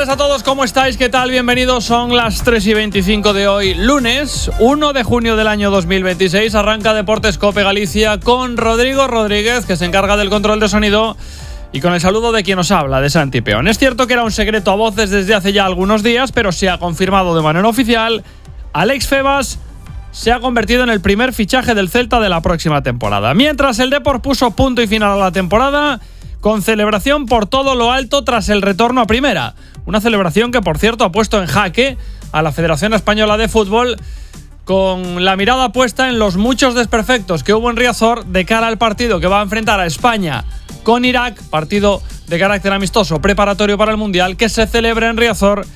tardes a todos, ¿cómo estáis? ¿Qué tal? Bienvenidos, son las 3:25 de hoy, lunes 1 de junio del año 2026. Arranca Deportes Cope Galicia con Rodrigo Rodríguez, que se encarga del control de sonido, y con el saludo de quien os habla, de Santi Peón. Es cierto que era un secreto a voces desde hace ya algunos días, pero se ha confirmado de manera oficial. Alex Febas se ha convertido en el primer fichaje del Celta de la próxima temporada. Mientras el Depor puso punto y final a la temporada, con celebración por todo lo alto tras el retorno a primera. Una celebración que, por cierto, ha puesto en jaque a la Federación Española de Fútbol, con la mirada puesta en los muchos desperfectos que hubo en Riazor de cara al partido que va a enfrentar a España con Irak, partido de carácter amistoso preparatorio para el Mundial que se celebra en Riazor